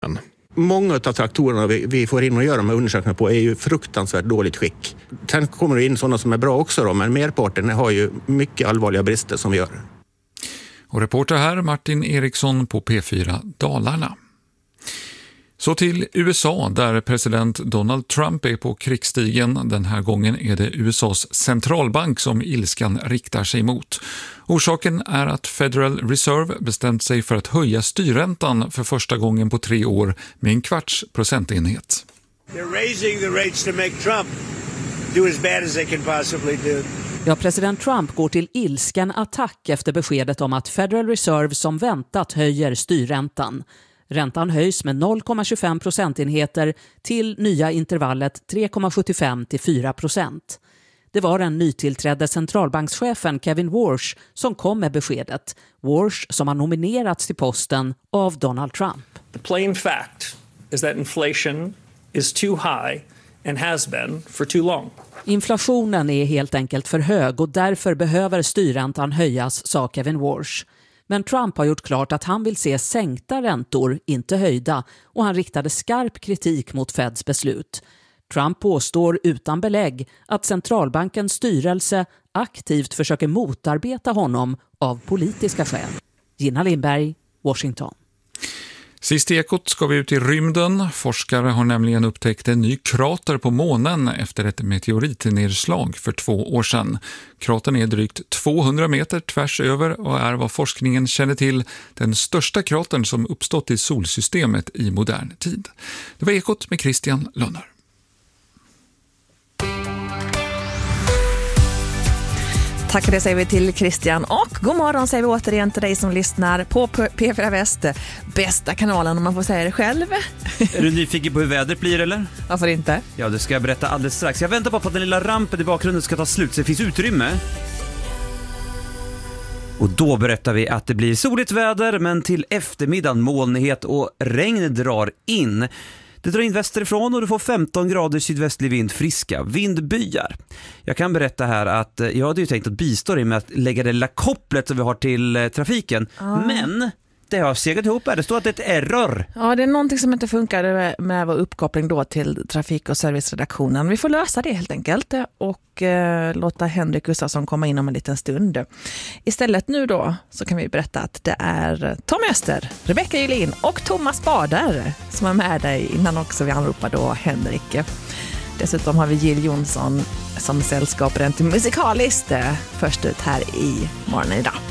Många av traktorerna vi får in och gör de här undersökningarna på är ju fruktansvärt dåligt skick. Sen kommer det in sådana som är bra också då, men merparten har ju mycket allvarliga brister som vi gör. Och reporter här Martin Eriksson på P4 Dalarna. Så till USA där president Donald Trump är på krigsstigen. Den här gången är det USAs centralbank som ilskan riktar sig mot. Orsaken är att Federal Reserve bestämt sig för att höja styrräntan för första gången på 3 år med 1/4 procentenhet. They're raising the rates to make Trump do as bad as they can possibly do. Ja, president Trump går till ilsken attack efter beskedet om att Federal Reserve som väntat höjer styrräntan. Räntan höjs med 0,25 procentenheter till nya intervallet 3,75 till 4%. Det var den nytillträdde centralbankschefen Kevin Warsh som kom med beskedet. Warsh som har nominerats till posten av Donald Trump. The plain fact is that inflation is too high and has been for too long. Inflationen är helt enkelt för hög och därför behöver styrräntan höjas, sa Kevin Warsh. Men Trump har gjort klart att han vill se sänkta räntor, inte höjda, och han riktade skarp kritik mot Feds beslut. Trump påstår utan belägg att centralbankens styrelse aktivt försöker motarbeta honom av politiska skäl. Gina Lindberg, Washington. Sist i Ekot ska vi ut i rymden. Forskare har nämligen upptäckt en ny krater på månen efter ett meteoritnedslag för 2 år sedan. Kratern är drygt 200 meter tvärs över och är vad forskningen känner till den största kratern som uppstått i solsystemet i modern tid. Det var Ekot med Christian Lönner. Tack för det säger vi till Christian och god morgon säger vi återigen till dig som lyssnar på P4 Väst. Bästa kanalen om man får säga det själv. Är du nyfiken på hur vädret blir eller? Varför inte? Ja, det ska jag berätta alldeles strax. Jag väntar bara på att den lilla rampen i bakgrunden ska ta slut så det finns utrymme. Och då berättar vi att det blir soligt väder men till eftermiddagen molnighet och regn drar in. Det drar in västerifrån och du får 15 grader sydvästlig vind, friska vindbyar. Jag kan berätta här att jag hade ju tänkt att bistå dig med att lägga det lilla kopplet som vi har till trafiken. Men det har segat ihop här. Det står att det är ett error. Ja, det är någonting som inte funkar med vår uppkoppling då till trafik- och serviceredaktionen. Vi får lösa det helt enkelt och låta Henrik Gustafsson komma in om en liten stund. Istället nu då så kan vi berätta att det är Tom Öster, Rebecca Julin och Thomas Bader som är med dig innan också vi anropar då Henrik. Dessutom har vi Jill Johnson som sällskaparen till Musikaliskt först ut här i morgonen idag.